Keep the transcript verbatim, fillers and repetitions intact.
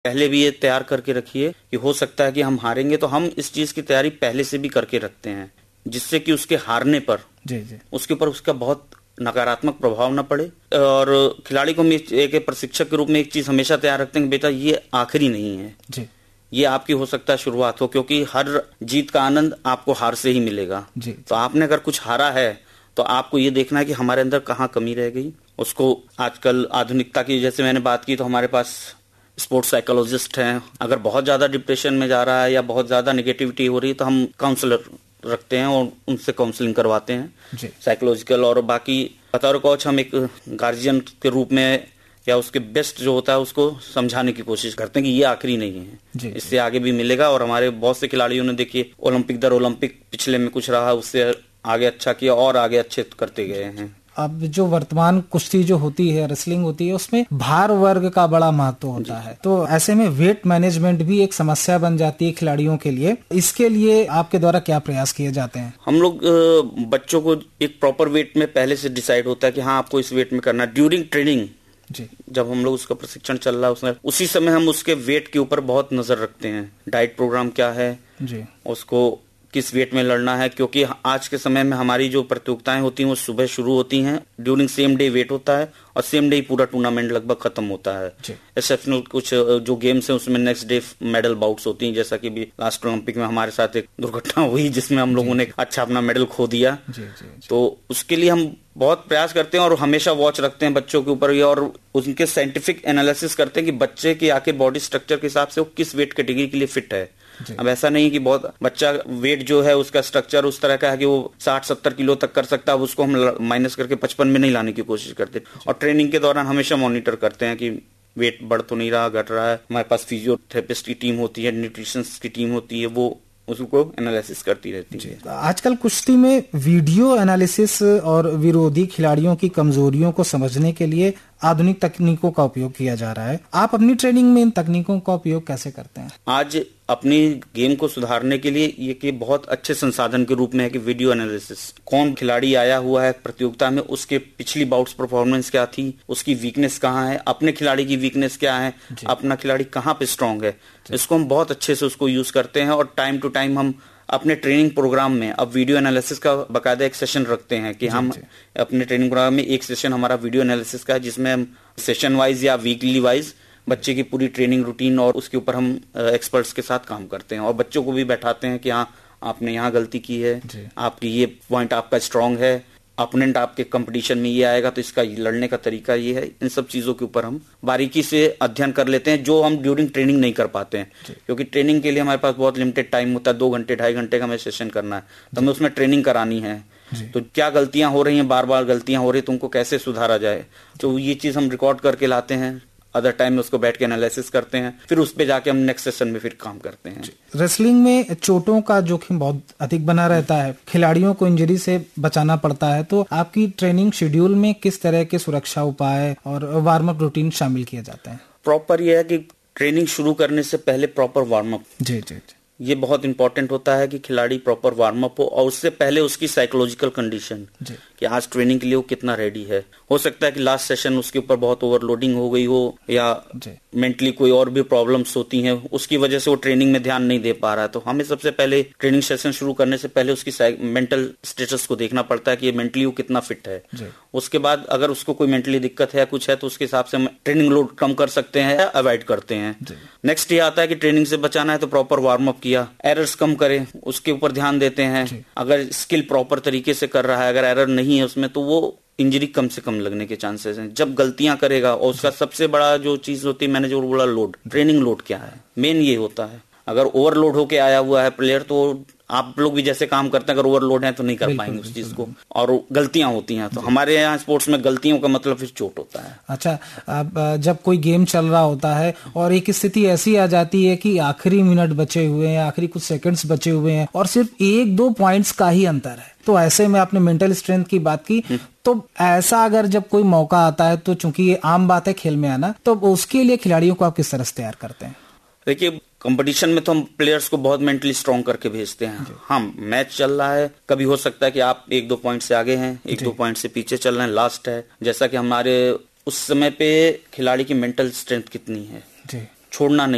पहले भी ये तैयार करके रखिए कि हो सकता है कि हम हारेंगे, तो हम इस चीज की तैयारी पहले से भी करके रखते हैं, जिससे कि उसके हारने पर जी जी उसके ऊपर उसका बहुत नकारात्मक प्रभाव न पड़े। और खिलाड़ी को एक प्रशिक्षक के रूप में एक चीज हमेशा तैयार रखते हैं कि बेटा ये आखिरी नहीं है जी ये आपकी हो सकता है शुरुआत हो, क्योंकि हर जीत का आनंद आपको हार से ही मिलेगा जी। तो आपने अगर कुछ हारा है तो आपको ये देखना है कि हमारे अंदर कहाँ कमी रह गई। उसको आजकल आधुनिकता की जैसे मैंने बात की, तो हमारे पास स्पोर्ट्स साइकोलॉजिस्ट हैं। अगर बहुत ज्यादा डिप्रेशन में जा रहा है या बहुत ज्यादा नेगेटिविटी हो रही है तो हम काउंसलर रखते हैं और उनसे काउंसलिंग करवाते हैं साइकोलॉजिकल। और बाकी बतौर कोच हम एक गार्जियन के रूप में या उसके बेस्ट जो होता है उसको समझाने की कोशिश करते हैं कि ये आखिरी नहीं है जी, इससे जी. आगे भी मिलेगा। और हमारे बहुत से खिलाड़ियों ने देखिए ओलंपिक दर ओलंपिक पिछले में कुछ रहा, उससे आगे अच्छा किया और आगे अच्छे करते गए हैं। अब जो वर्तमान कुश्ती जो होती है, रेसलिंग होती है, उसमें भार वर्ग का बड़ा महत्व होता है, तो ऐसे में वेट मैनेजमेंट भी एक समस्या बन जाती है खिलाड़ियों के लिए। इसके लिए आपके द्वारा क्या प्रयास किए जाते हैं? हम लोग बच्चों को एक प्रॉपर वेट में पहले से डिसाइड होता है कि हाँ आपको इस वेट में करना है। ड्यूरिंग ट्रेनिंग जी जब हम लोग उसका प्रशिक्षण चल रहा है उसमें उसी समय हम उसके वेट के ऊपर बहुत नजर रखते हैं। डाइट प्रोग्राम क्या है जी, उसको किस वेट में लड़ना है, क्योंकि आज के समय में हमारी जो प्रतियोगिताएं होती हैं वो सुबह शुरू होती हैं, ड्यूरिंग सेम डे वेट होता है और सेम डे पूरा टूर्नामेंट लगभग खत्म होता है। एक्सेप्शनल कुछ जो गेम्स हैं उसमें नेक्स्ट डे मेडल बाउट्स होती हैं, जैसा कि भी लास्ट ओलंपिक में हमारे साथ एक दुर्घटना हुई जिसमें हम लोगों ने अच्छा अपना मेडल खो दिया। जी, जी, जी। तो उसके लिए हम बहुत प्रयास करते हैं और हमेशा वॉच रखते हैं बच्चों के ऊपर और उनके साइंटिफिक एनालिसिस करते हैं कि बच्चे की आखिर बॉडी स्ट्रक्चर के हिसाब से वो किस वेट कैटेगरी के लिए फिट है। अब ऐसा नहीं कि बहुत बच्चा वेट जो है उसका स्ट्रक्चर उस तरह का है कि वो साठ सत्तर किलो तक कर सकता है, अब उसको हम माइनस करके पचपन में नहीं लाने की कोशिश करते। और ट्रेनिंग के दौरान हमेशा मॉनिटर करते हैं कि वेट बढ़ तो नहीं रहा, घट रहा है। हमारे पास फिजियोथेरेपिस्ट की टीम होती है, न्यूट्रिशनिस्ट की टीम होती है, वो उसको एनालिसिस करती रहती है। आजकल कुश्ती में वीडियो एनालिसिस और विरोधी खिलाड़ियों की कमजोरियों को समझने के लिए आधुनिक तकनीकों का उपयोग किया जा रहा है। आप अपनी ट्रेनिंग में इन तकनीकों का उपयोग कैसे करते हैं? आज अपनी गेम को सुधारने के लिए ये कि बहुत अच्छे संसाधन के रूप में है कि वीडियो एनालिसिस, कौन खिलाड़ी आया हुआ है प्रतियोगिता में, उसके पिछली बाउट्स परफॉर्मेंस क्या थी, उसकी वीकनेस कहाँ है, अपने खिलाड़ी की वीकनेस क्या है, अपना खिलाड़ी कहाँ पे स्ट्रांग है, इसको हम बहुत अच्छे से उसको यूज करते हैं। और टाइम टू टाइम हम अपने ट्रेनिंग प्रोग्राम में अब वीडियो एनालिसिस का बकायदा एक सेशन रखते हैं कि हम अपने ट्रेनिंग प्रोग्राम में एक सेशन हमारा वीडियो एनालिसिस का है, जिसमें हम सेशन वाइज या वीकली वाइज बच्चे की पूरी ट्रेनिंग रूटीन और उसके ऊपर हम एक्सपर्ट्स के साथ काम करते हैं और बच्चों को भी बैठाते हैं कि हाँ आपने यहाँ गलती की है, आपकी ये पॉइंट आपका स्ट्रांग है, अपोनेंट आपके कंपटीशन में ये आएगा तो इसका लड़ने का तरीका ये है। इन सब चीजों के ऊपर हम बारीकी से अध्ययन कर लेते हैं जो हम ड्यूरिंग ट्रेनिंग नहीं कर पाते हैं, क्योंकि ट्रेनिंग के लिए हमारे पास बहुत लिमिटेड टाइम होता है, दो घंटे ढाई घंटे का हमें सेशन करना है, तो हमें उसमें ट्रेनिंग करानी है। तो क्या गलतियां हो रही हैं, बार बार गलतियां हो रही है तो उनको कैसे सुधारा जाए, तो ये चीज हम रिकॉर्ड करके लाते हैं। अदर टाइम में उसको बैठ के एनालिसिस करते हैं, फिर उस पे जाके हम नेक्स्ट सेशन में फिर काम करते हैं। रेसलिंग में चोटों का जोखिम बहुत अधिक बना रहता है, खिलाड़ियों को इंजरी से बचाना पड़ता है, तो आपकी ट्रेनिंग शेड्यूल में किस तरह के सुरक्षा उपाय और वार्म अप रूटीन शामिल किए जाते हैं? प्रॉपर ये है कि ट्रेनिंग शुरू करने से पहले प्रॉपर वार्म अप, जी जी जी ये बहुत इंपॉर्टेंट होता है कि खिलाड़ी प्रॉपर वार्म अप हो और उससे पहले उसकी साइकोलॉजिकल कंडीशन कि आज ट्रेनिंग के लिए वो कितना रेडी है। हो सकता है कि लास्ट सेशन उसके ऊपर बहुत ओवरलोडिंग हो गई हो या मेंटली कोई और भी प्रॉब्लम्स होती हैं, उसकी वजह से वो ट्रेनिंग में ध्यान नहीं दे पा रहा है। तो हमें सबसे पहले ट्रेनिंग सेशन शुरू करने से पहले उसकी मेंटल स्टेटस को देखना पड़ता है कि मेंटली वो कितना फिट है। उसके बाद अगर उसको कोई मेंटली दिक्कत है कुछ है तो उसके हिसाब से हम ट्रेनिंग लोड कम कर सकते हैं या अवॉइड करते हैं। नेक्स्ट ये आता है कि ट्रेनिंग से बचाना है तो प्रॉपर वार्म अप किया, एरर्स कम करें उसके ऊपर ध्यान देते हैं। अगर स्किल प्रॉपर तरीके से कर रहा है, अगर एरर नहीं है उसमें तो वो इंजरी कम से कम लगने के चांसेस हैं। जब गलतियां करेगा और उसका सबसे बड़ा जो चीज होती है, मैंने जो बोला लोड, ट्रेनिंग लोड क्या है, मेन ये होता है। अगर ओवरलोड होके आया हुआ है प्लेयर तो आप लोग भी जैसे काम करते हैं, अगर ओवरलोड है तो नहीं कर पाएंगे उस चीज को, और गलतियां होती हैं तो हमारे यहाँ स्पोर्ट्स में गलतियों का मतलब फिर चोट होता है। अच्छा, अब जब कोई गेम चल रहा होता है और एक स्थिति ऐसी आ जाती है कि आखिरी मिनट बचे हुए हैं, आखिरी कुछ सेकंड्स बचे हुए हैं और सिर्फ एक दो पॉइंट्स का ही अंतर है, तो ऐसे में आपने मेंटल स्ट्रेंथ की बात की, तो ऐसा अगर जब कोई मौका आता है तो चूंकि ये आम बात है खेल में आना, तो उसके लिए खिलाड़ियों को आप किस तरह से तैयार करते हैं? देखिए, कंपटीशन में तो हम प्लेयर्स को बहुत मेंटली स्ट्रांग करके भेजते हैं। हाँ, मैच चल रहा है, कभी हो सकता है कि आप एक दो पॉइंट से आगे हैं, एक दो पॉइंट से पीछे चल रहे हैं, लास्ट है, जैसा कि हमारे उस समय पे खिलाड़ी की मेंटल स्ट्रेंथ कितनी है, छोड़ना नहीं